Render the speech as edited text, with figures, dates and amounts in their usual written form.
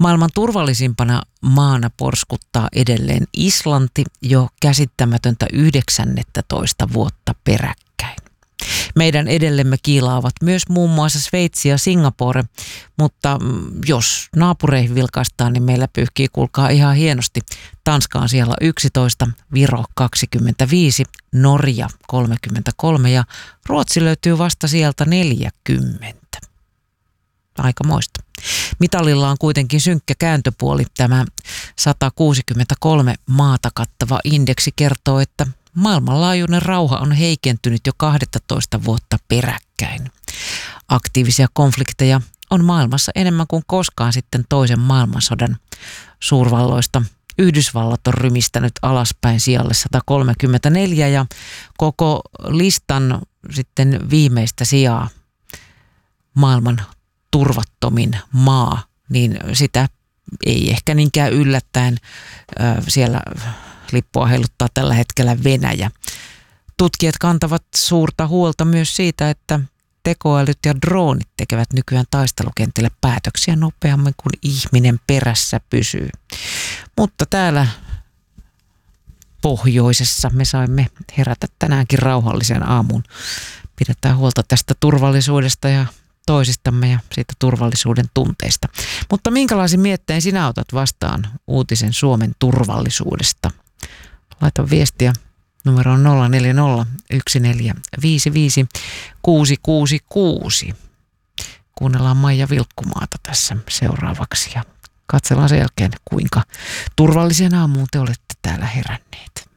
Maailman turvallisimpana maana porskuttaa edelleen Islanti jo käsittämätöntä 19 vuotta peräkkäin. Meidän edellemme kiilaavat myös muun muassa Sveitsi ja Singapore, mutta jos naapureihin vilkaistaan, niin meillä pyyhkii kuulkaa ihan hienosti. Tanska on siellä 11, Viro 25, Norja 33 ja Ruotsi löytyy vasta sieltä 40. Aikamoista. Mitalilla on kuitenkin synkkä kääntöpuoli. Tämä 163 maata kattava indeksi kertoo, että maailmanlaajuinen rauha on heikentynyt jo 12 vuotta peräkkäin. Aktiivisia konflikteja on maailmassa enemmän kuin koskaan sitten toisen maailmansodan. Suurvalloista Yhdysvallat on rymistänyt alaspäin sijalle 134 ja koko listan sitten viimeistä sijaa maailman turvattomin maa, niin sitä ei ehkä niinkään yllättäen siellä lippua heiluttaa tällä hetkellä Venäjä. Tutkijat kantavat suurta huolta myös siitä, että tekoälyt ja droonit tekevät nykyään taistelukentille päätöksiä nopeammin kuin ihminen perässä pysyy. Mutta täällä pohjoisessa me saimme herätä tänäänkin rauhallisen aamun. Pidetään huolta tästä turvallisuudesta ja toisistamme ja siitä turvallisuuden tunteista. Mutta minkälaisin miettein sinä otat vastaan uutisen Suomen turvallisuudesta? Laita viestiä numeroon 0401455666. Kuunnellaan Maija Vilkkumaata tässä seuraavaksi ja katsellaan sen jälkeen, kuinka turvallisen aamuun te olette täällä heränneet.